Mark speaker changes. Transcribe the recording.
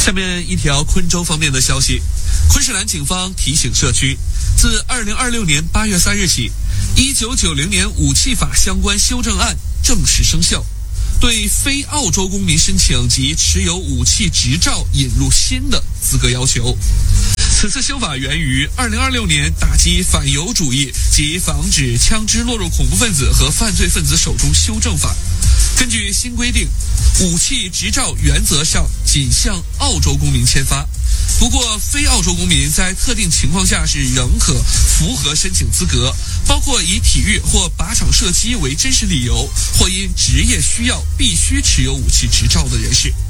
Speaker 1: 下面一条昆州方面的消息，昆士兰警方提醒社区，自2026年8月3日起，1990年武器法相关修正案正式生效，对非澳洲公民申请及持有武器执照引入新的资格要求。此次修法源于2026年打击反犹主义及防止枪支落入恐怖分子和犯罪分子手中修正法。根据新规定，武器执照原则上仅向澳洲公民签发，不过非澳洲公民在特定情况下是仍可符合申请资格，包括以体育或靶场射击为真实理由，或因职业需要必须持有武器执照的人士。